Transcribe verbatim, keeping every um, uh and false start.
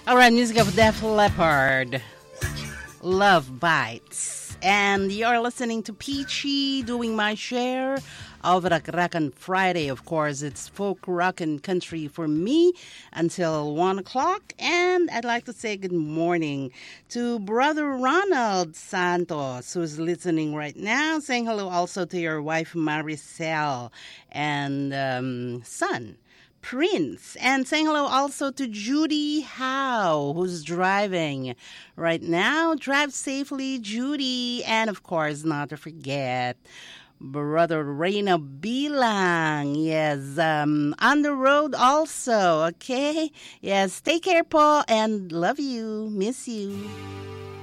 All right, music of Def Leppard, Love Bites. And you're listening to Peachy doing my share of Rock Rockin' Friday. Of course, it's folk rock and country for me until one o'clock. And I'd like to say good morning to Brother Ronald Santos, who's listening right now. Saying hello also to your wife, Maricel, and um, son, Prince, and saying hello also to Judy Howe, who's driving right now. Drive safely, Judy. And of course, not to forget Brother Reyna Bilang. Yes, um, on the road also, okay? Yes, take care, Paul, and love you, miss you.